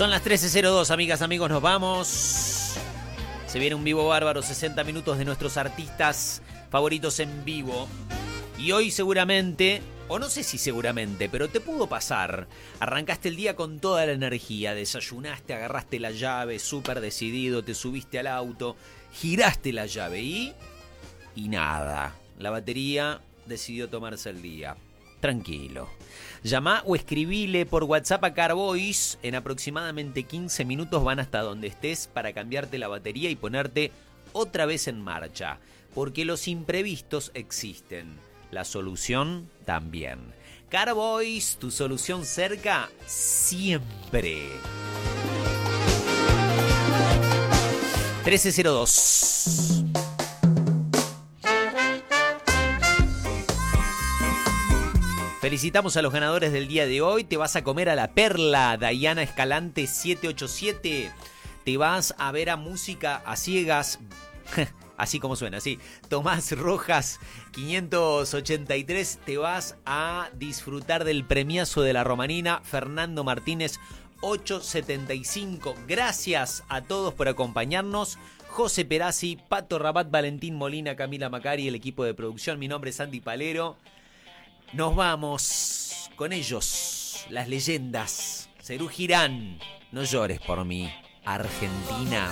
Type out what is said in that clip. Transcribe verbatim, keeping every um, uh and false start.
Son las trece cero dos, amigas, amigos, nos vamos. Se viene un vivo bárbaro, sesenta minutos de nuestros artistas favoritos en vivo. Y hoy seguramente, o no sé si seguramente, pero te pudo pasar. Arrancaste el día con toda la energía, desayunaste, agarraste la llave, súper decidido, te subiste al auto, giraste la llave y... Y nada, la batería decidió tomarse el día. Tranquilo. Llamá o escribile por WhatsApp a Carboys. En aproximadamente quince minutos van hasta donde estés para cambiarte la batería y ponerte otra vez en marcha. Porque los imprevistos existen. La solución también. Carboys, tu solución cerca siempre. trece cero dos. Felicitamos a los ganadores del día de hoy. Te vas a comer a La Perla, Dayana Escalante siete ocho siete. Te vas a ver a Música a Ciegas, así como suena, así. Tomás Rojas quinientos ochenta y tres. Te vas a disfrutar del premiazo de la Romanina, Fernando Martínez ochocientos setenta y cinco. Gracias a todos por acompañarnos. José Perazzi, Pato Rabat, Valentín Molina, Camila Macari, el equipo de producción. Mi nombre es Andy Palero. Nos vamos con ellos, las leyendas. Serú Girán, no llores por mí, Argentina.